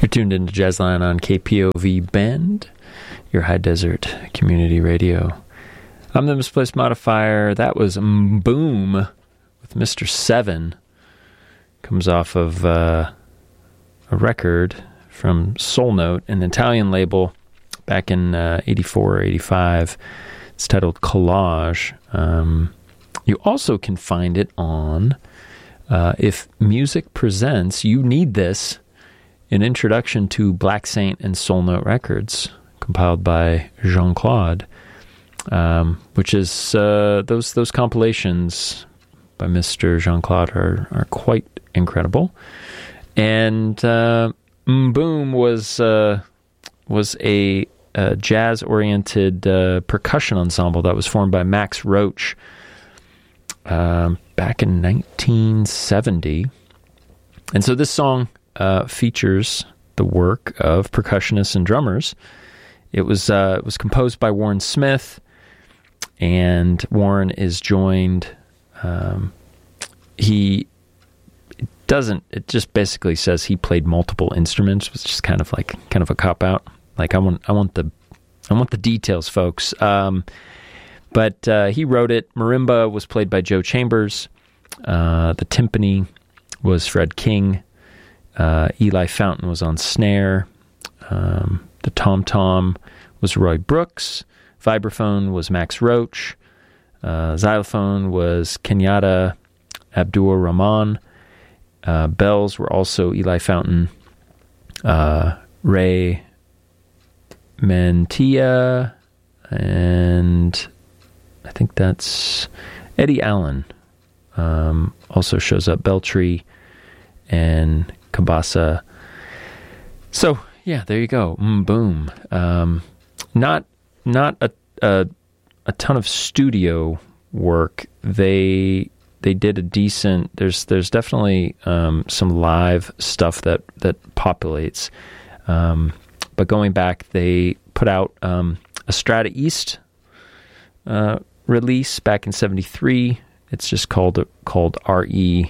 You're tuned into Jazzline on KPOV Bend, your high desert community radio. I'm the Misplaced Modifier. That was Boom with Mr. Seven. Comes off of a record from Soul Note, an Italian label, back in 84 or 85. It's titled Collage. You also can find it on If Music Presents You Need This, an introduction to Black Saint and Soul Note Records, compiled by Jean-Claude, which is those compilations by Mr. Jean-Claude are quite incredible. And Boom was a jazz-oriented percussion ensemble that was formed by Max Roach back in 1970. And so this song features the work of percussionists and drummers. It was composed by Warren Smith, and Warren is joined. It just basically says he played multiple instruments, which is kind of a cop out. Like I want the details, folks. But he wrote it. Marimba was played by Joe Chambers. The timpani was Fred King. Eli Fountain was on snare. The tom-tom was Roy Brooks. Vibraphone was Max Roach. Xylophone was Kenyatta Abdur Rahman. Bells were also Eli Fountain. Ray Mantia, and I think that's Eddie Allen. Also shows up Beltry and Kabasa. So yeah, there you go. Boom. Not a ton of studio work. They did a decent. There's definitely some live stuff that populates. But going back, they put out a Strata East release back in '73. It's just called RE ...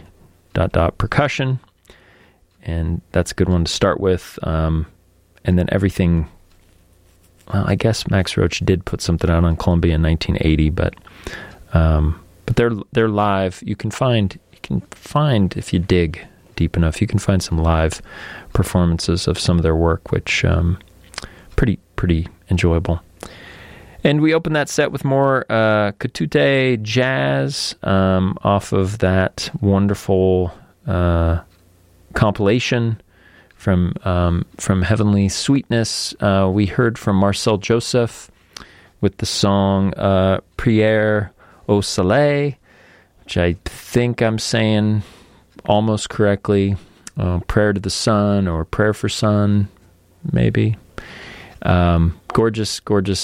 percussion, and that's a good one to start with. And then everything. Well, I guess Max Roach did put something out on Columbia in 1980, but they're live. You can find if you dig deep enough, you can find some live performances of some of their work, which pretty enjoyable. And we open that set with more Katute jazz off of that wonderful compilation from Heavenly Sweetness. We heard from Marcel Joseph with the song Prière au Soleil, which I think I'm saying almost correctly. Prayer to the Sun or Prayer for Sun, maybe. Gorgeous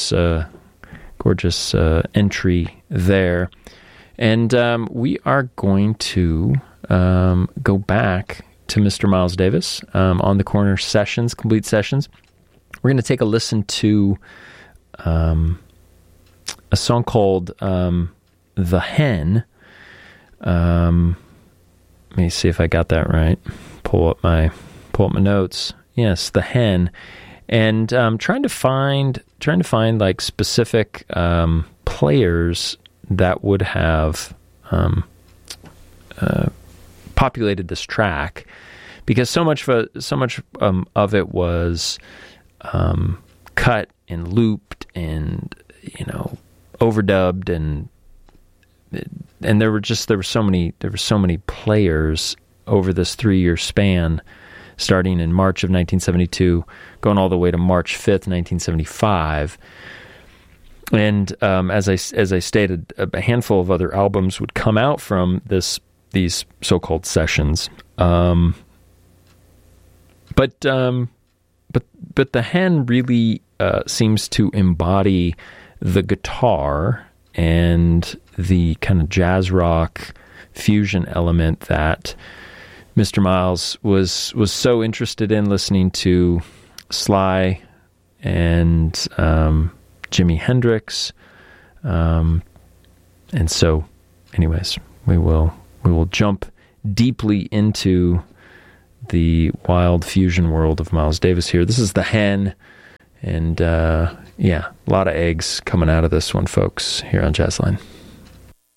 entry there. And we are going to go back to Mr. Miles Davis on the Corner Sessions, Complete Sessions. We're going to take a listen to a song called The Hen. Let me see if I got that right. Pull up my notes. Yes, The Hen. And trying to find like specific players that would have populated this track, because so much of it was cut and looped and overdubbed, and there were so many players over this 3-year span, starting in March of 1972, going all the way to March 5th, 1975. And as I stated, a handful of other albums would come out from these so-called sessions. But the Hen really seems to embody the guitar and the kind of jazz rock fusion element that Mr. Miles was so interested in, listening to Sly and Jimi Hendrix, and so, anyways, we will jump deeply into the wild fusion world of Miles Davis here. This is The Hen, and a lot of eggs coming out of this one, folks, here on Jazzline.